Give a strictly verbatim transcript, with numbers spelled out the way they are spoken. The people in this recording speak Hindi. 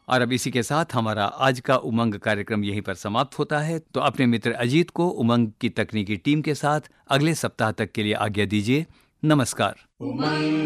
और अब इसी के साथ हमारा आज का उमंग कार्यक्रम यहीं पर समाप्त होता है। तो अपने मित्र अजीत को उमंग की तकनीकी टीम के साथ अगले सप्ताह तक के लिए आज्ञा दीजिए। नमस्कार। उमंग